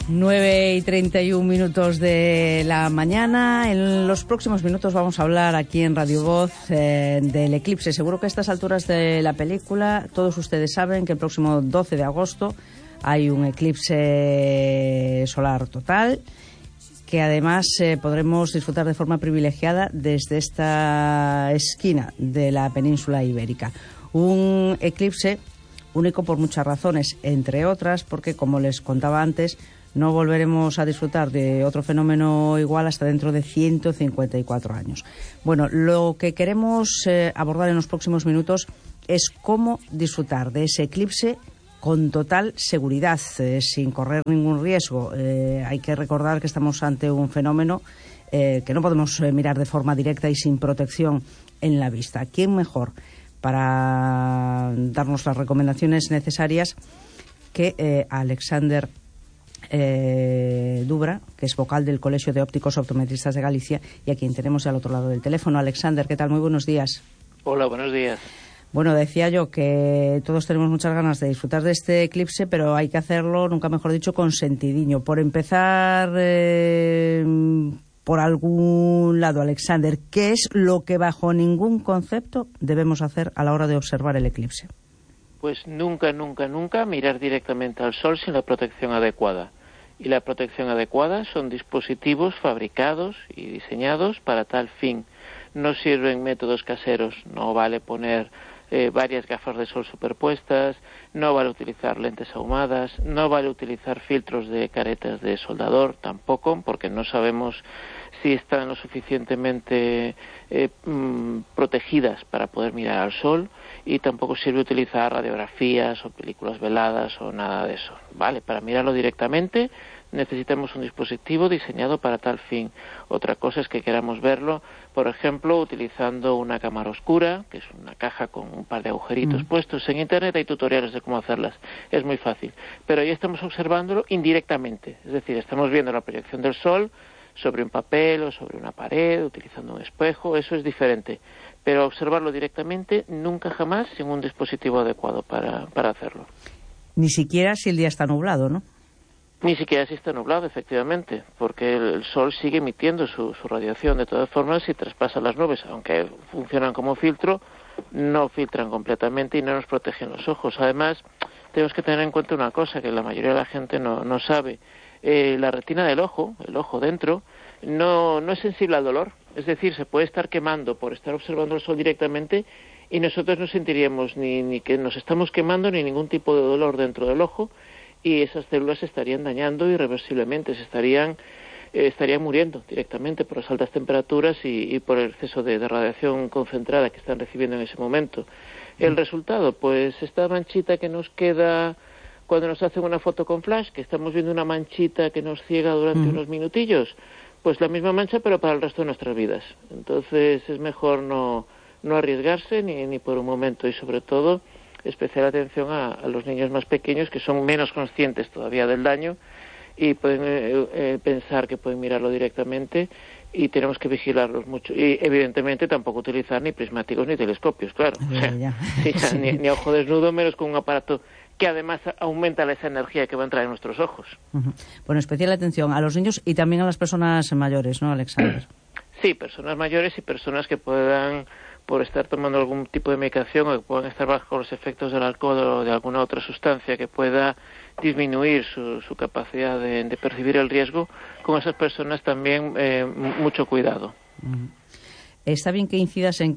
9:31 de la mañana. En los próximos minutos vamos a hablar aquí en Radio Voz del eclipse. Seguro que a estas alturas de la película todos ustedes saben que el próximo 12 de agosto hay un eclipse solar total, que además podremos disfrutar de forma privilegiada desde esta esquina de la península ibérica. Un eclipse único por muchas razones, entre otras porque, como les contaba antes, no volveremos a disfrutar de otro fenómeno igual hasta dentro de 154 años. Bueno, lo que queremos abordar en los próximos minutos es cómo disfrutar de ese eclipse con total seguridad, sin correr ningún riesgo. Hay que recordar que estamos ante un fenómeno que no podemos mirar de forma directa y sin protección en la vista. ¿Quién mejor para darnos las recomendaciones necesarias que Alexander Dubra, que es vocal del Colegio de Ópticos Optometristas de Galicia, y a quien tenemos al otro lado del teléfono? Alexander, ¿qué tal? Muy buenos días. Hola, buenos días. Bueno, decía yo que todos tenemos muchas ganas de disfrutar de este eclipse, pero hay que hacerlo, nunca mejor dicho, con sentidiño. Por empezar por algún lado, Alexander, ¿qué es lo que bajo ningún concepto debemos hacer a la hora de observar el eclipse? Pues nunca mirar directamente al sol sin la protección adecuada. Y la protección adecuada son dispositivos fabricados y diseñados para tal fin. No sirven métodos caseros, no vale poner varias gafas de sol superpuestas, no vale utilizar lentes ahumadas, no vale utilizar filtros de caretas de soldador tampoco, porque no sabemos si están lo suficientemente protegidas para poder mirar al sol, y tampoco sirve utilizar radiografías o películas veladas o nada de eso. Vale, para mirarlo directamente necesitamos un dispositivo diseñado para tal fin. Otra cosa es que queramos verlo, por ejemplo, utilizando una cámara oscura, que es una caja con un par de agujeritos puestos. En Internet hay tutoriales de cómo hacerlas, es muy fácil. Pero ahí estamos observándolo indirectamente, es decir, estamos viendo la proyección del sol sobre un papel o sobre una pared, utilizando un espejo. Eso es diferente. Pero observarlo directamente, nunca jamás, sin un dispositivo adecuado para hacerlo. Ni siquiera si el día está nublado, ¿no? Ni siquiera si está nublado, efectivamente, porque el sol sigue emitiendo su radiación. De todas formas, si traspasa las nubes, aunque funcionan como filtro, no filtran completamente y no nos protegen los ojos. Además, tenemos que tener en cuenta una cosa que la mayoría de la gente no sabe. La retina del ojo, el ojo dentro, no es sensible al dolor. Es decir, se puede estar quemando por estar observando el sol directamente y nosotros no sentiríamos ni que nos estamos quemando ni ningún tipo de dolor dentro del ojo, y esas células se estarían dañando irreversiblemente, estarían muriendo directamente por las altas temperaturas y por el exceso de radiación concentrada que están recibiendo en ese momento. El resultado, pues esta manchita que nos queda cuando nos hacen una foto con flash, que estamos viendo una manchita que nos ciega durante unos minutillos, pues la misma mancha pero para el resto de nuestras vidas. Entonces es mejor no arriesgarse ni por un momento, y sobre todo especial atención a los niños más pequeños, que son menos conscientes todavía del daño y pueden pensar que pueden mirarlo directamente, y tenemos que vigilarlos mucho. Y evidentemente tampoco utilizar ni prismáticos ni telescopios, claro. Sí. Ni ojo desnudo, menos con un aparato que además aumenta esa energía que va a entrar en nuestros ojos. Bueno, especial atención a los niños y también a las personas mayores, ¿no, Alexander? Sí, personas mayores y personas que puedan, por estar tomando algún tipo de medicación, o que puedan estar bajo los efectos del alcohol o de alguna otra sustancia que pueda disminuir su capacidad de percibir el riesgo, con esas personas también mucho cuidado. Está bien que incidas en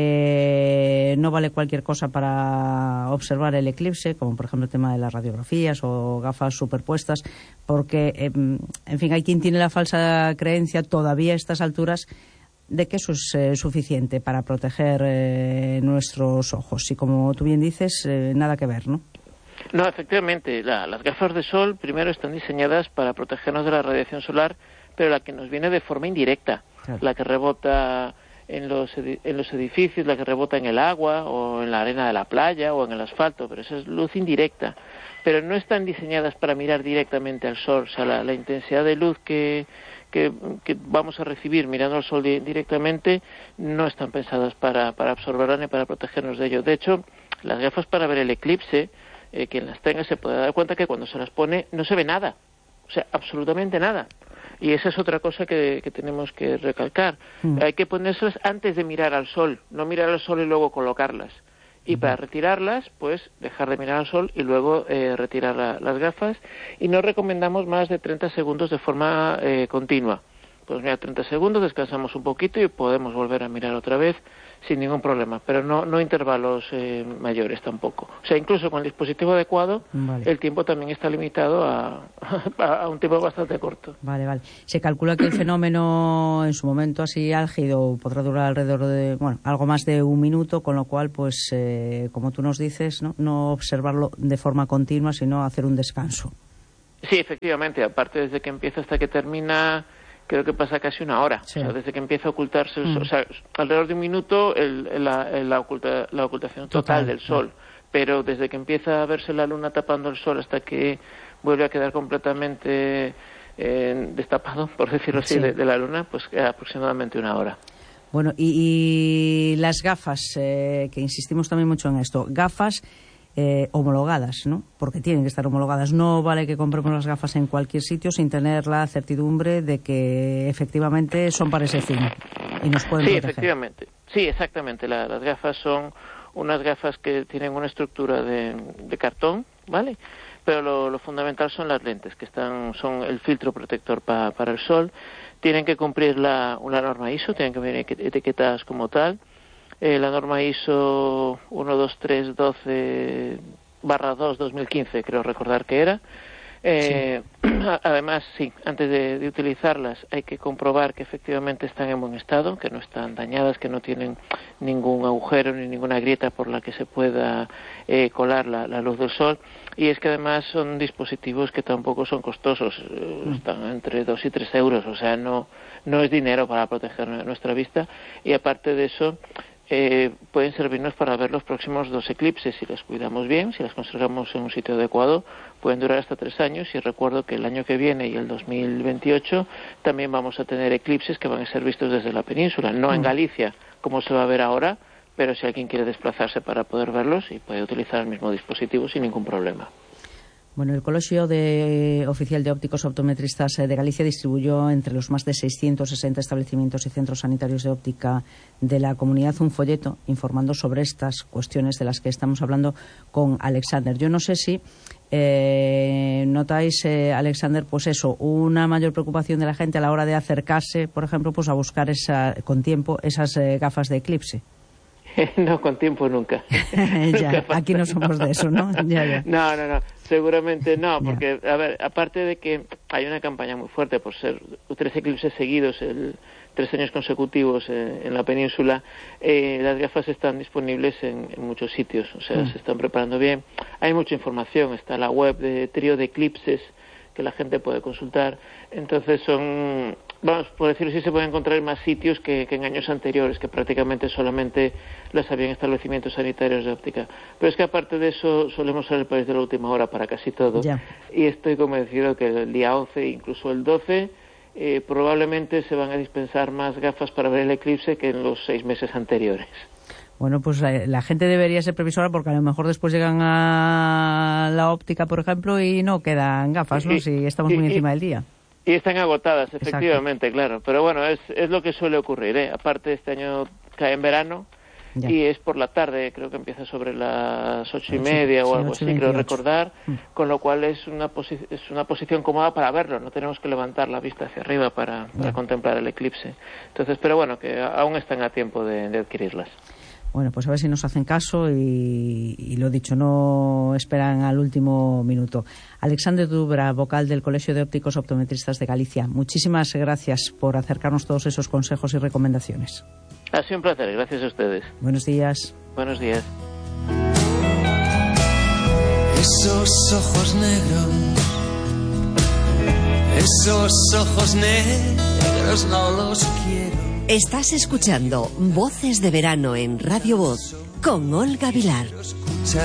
que no vale cualquier cosa para observar el eclipse, como por ejemplo el tema de las radiografías o gafas superpuestas, porque, en fin, hay quien tiene la falsa creencia todavía a estas alturas de que eso es suficiente para proteger nuestros ojos. Y como tú bien dices, nada que ver, ¿no? No, efectivamente, las gafas de sol primero están diseñadas para protegernos de la radiación solar, pero la que nos viene de forma indirecta, claro. La que rebota en los edificios, la que rebota en el agua o en la arena de la playa o en el asfalto, pero esa es luz indirecta. Pero no están diseñadas para mirar directamente al sol. O sea, la intensidad de luz que vamos a recibir mirando al sol directamente no están pensadas para absorberla ni para protegernos de ello. De hecho, las gafas para ver el eclipse, quien las tenga se puede dar cuenta que cuando se las pone no se ve nada. O o sea, absolutamente nada. Y esa es otra cosa que tenemos que recalcar. Hay que ponérselas antes de mirar al sol, no mirar al sol y luego colocarlas. Y para retirarlas, pues dejar de mirar al sol y luego retirar las gafas. Y no recomendamos más de 30 segundos de forma continua. Pues mira, 30 segundos, descansamos un poquito y podemos volver a mirar otra vez sin ningún problema, pero no intervalos mayores tampoco. O sea, incluso con el dispositivo adecuado, el tiempo también está limitado a un tiempo bastante corto. Vale. Se calcula que el fenómeno en su momento así álgido podrá durar alrededor de, algo más de 1 minuto, con lo cual, pues, como tú nos dices, no observarlo de forma continua, sino hacer un descanso. Sí, efectivamente, aparte desde que empieza hasta que termina, creo que pasa casi 1 hora. Sí. O sea, desde que empieza a ocultarse el sol, o sea, alrededor de 1 minuto la ocultación total del sol. Pero desde que empieza a verse la luna tapando el sol hasta que vuelve a quedar completamente destapado, por decirlo así, de la luna, pues aproximadamente 1 hora. Bueno, y las gafas, que insistimos también mucho en esto, gafas homologadas, ¿no? Porque tienen que estar homologadas. No vale que compremos las gafas en cualquier sitio sin tener la certidumbre de que efectivamente son para ese fin y nos pueden proteger. Efectivamente. Sí, exactamente. Las gafas son unas gafas que tienen una estructura de cartón, ¿vale? Pero lo fundamental son las lentes, que son el filtro protector para el sol. Tienen que cumplir una norma ISO, tienen que venir etiquetadas como tal. La norma ISO 12312/2 2015, creo recordar que era. Además, sí, antes de utilizarlas hay que comprobar que efectivamente están en buen estado, que no están dañadas, que no tienen ningún agujero ni ninguna grieta por la que se pueda colar la luz del sol. Y es que además son dispositivos que tampoco son costosos, están entre 2 y 3 euros, o sea, no es dinero para proteger nuestra vista. Y aparte de eso, pueden servirnos para ver los próximos 2 eclipses. Si las cuidamos bien, si las conservamos en un sitio adecuado, pueden durar hasta 3 años. Y recuerdo que el año que viene y el 2028 también vamos a tener eclipses que van a ser vistos desde la península, no en Galicia, como se va a ver ahora, pero si alguien quiere desplazarse para poder verlos, y puede utilizar el mismo dispositivo sin ningún problema. Bueno, el Colegio Oficial de Ópticos Optometristas de Galicia distribuyó entre los más de 660 establecimientos y centros sanitarios de óptica de la comunidad un folleto informando sobre estas cuestiones de las que estamos hablando con Alexander. Yo no sé si notáis, Alexander, pues eso, una mayor preocupación de la gente a la hora de acercarse, por ejemplo, pues a buscar con tiempo esas gafas de eclipse. No, con tiempo nunca. Ya, aquí no somos de eso, ¿no? Ya. No, seguramente no, porque, a ver, aparte de que hay una campaña muy fuerte por ser 3 eclipses seguidos, 3 años consecutivos en la península, las gafas están disponibles en muchos sitios, o sea, se están preparando bien. Hay mucha información, está la web de Trío de Eclipses, que la gente puede consultar. Entonces por decirlo así, se pueden encontrar en más sitios que en años anteriores, que prácticamente solamente las había en establecimientos sanitarios de óptica. Pero es que aparte de eso, solemos ser el país de la última hora para casi todo. Ya. Y estoy convencido que el día 11, incluso el 12, probablemente se van a dispensar más gafas para ver el eclipse que en los 6 meses anteriores. Bueno, pues la gente debería ser previsora, porque a lo mejor después llegan a la óptica, por ejemplo, y no quedan gafas, ¿no? Si estamos muy encima del día. Y están agotadas, efectivamente. Exacto. Claro. Pero bueno, es lo que suele ocurrir, ¿eh? Aparte, este año cae en verano. Ya. Y es por la tarde, creo que empieza sobre las 8:30 o algo así, creo recordar, con lo cual es una posición cómoda para verlo, no tenemos que levantar la vista hacia arriba para contemplar el eclipse. Entonces, pero bueno, que aún están a tiempo de adquirirlas. Bueno, pues a ver si nos hacen caso y lo dicho, no esperan al último minuto. Alexander Dubra, vocal del Colegio de Ópticos Optometristas de Galicia, muchísimas gracias por acercarnos todos esos consejos y recomendaciones. Ha sido un placer, gracias a ustedes. Buenos días. Buenos días. Esos ojos negros no los quiero. Estás escuchando Voces de Verano en Radio Voz con Olga Vilar.